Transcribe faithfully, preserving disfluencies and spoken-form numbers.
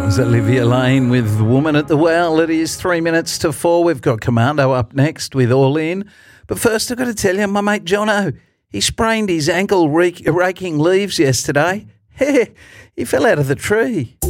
was Olivia Lane with Woman at the Well. It is three minutes to four. We've got Commando up next with All In. But first, I've got to tell you, my mate Jono, he sprained his ankle rake- raking leaves yesterday. He fell out of the tree.